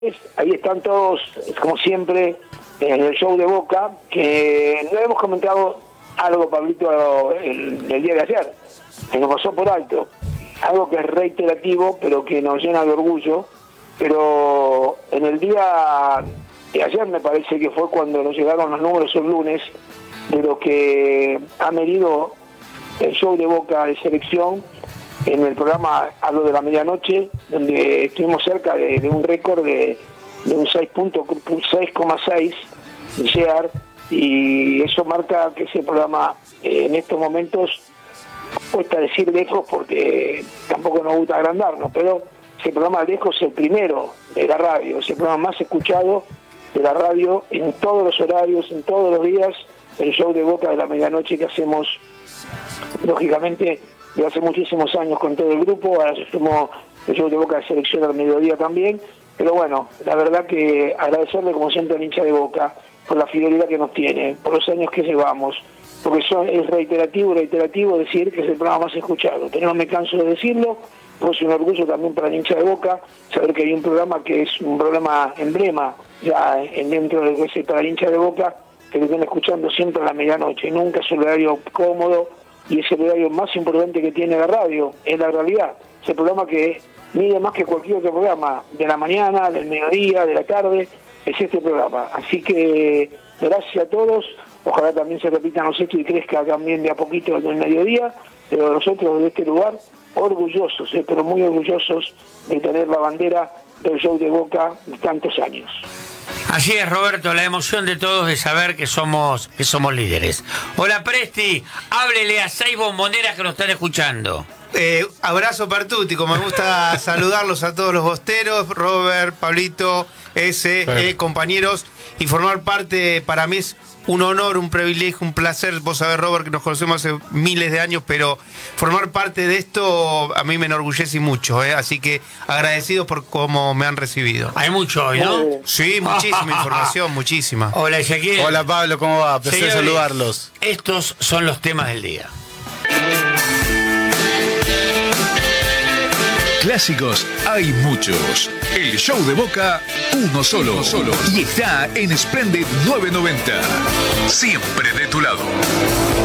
Ahí están todos, como siempre, en el show de Boca, que no hemos comentado algo, Pablito, el día de ayer, que nos pasó por alto, algo que es reiterativo, pero que nos llena de orgullo, pero en el día de ayer me parece que fue cuando nos llegaron los números el lunes, de lo que ha medido el show de Boca de selección, en el programa Hablo de la Medianoche, donde estuvimos cerca de un récord de un 6,6 de share, y eso marca que ese programa en estos momentos, cuesta decir lejos porque tampoco nos gusta agrandarnos, pero ese programa lejos es el primero de la radio, es el programa más escuchado de la radio en todos los horarios, en todos los días, el show de Boca de la Medianoche que hacemos, lógicamente, de hace muchísimos años con todo el grupo. Ahora se sumó el show de Boca de selección al mediodía también, pero bueno, la verdad que agradecerle como siempre al hincha de Boca por la fidelidad que nos tiene, por los años que llevamos, porque es reiterativo decir que es el programa más escuchado, pero no me canso de decirlo, pues es un orgullo también para el hincha de Boca saber que hay un programa que es un programa emblema ya dentro de lo que es para el hincha de Boca, que lo están escuchando siempre a la medianoche, nunca es un horario cómodo, y es el horario más importante que tiene la radio, es la realidad. Es el programa que mide más que cualquier otro programa, de la mañana, del mediodía, de la tarde, es este programa. Así que gracias a todos, ojalá también se repitan los hechos y crezca también de a poquito en el mediodía, pero nosotros de este lugar, orgullosos, pero muy orgullosos de tener la bandera del show de Boca de tantos años. Así es, Roberto, la emoción de todos de saber que somos líderes. Hola, Presti, háblele a 6 bomboneras que nos están escuchando. Abrazo Partuti, como me gusta saludarlos a todos los bosteros, Robert, Pablito, compañeros, y formar parte, para mí es un honor, un privilegio, un placer. Vos sabés, Robert, que nos conocemos hace miles de años, pero formar parte de esto a mí me enorgullece mucho, así que agradecido por cómo me han recibido. Hay mucho hoy, ¿no? Sí, muchísima información, muchísima. Hola, Ezequiel. Hola, Pablo, ¿cómo va? Placer saludarlos. Estos son los temas del día. Clásicos hay muchos. El show de Boca, uno solo. Y está en Splendid 990. Siempre de tu lado.